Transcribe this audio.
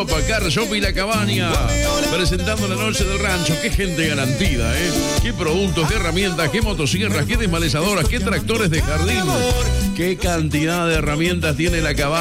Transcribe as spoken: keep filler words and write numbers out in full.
Car Shop y La Cabaña, presentando la noche del rancho. Qué gente garantida, ¿eh? Qué productos, qué herramientas, qué motosierras, qué desmalezadoras, qué tractores de jardín. Qué cantidad de herramientas tiene La Cabaña.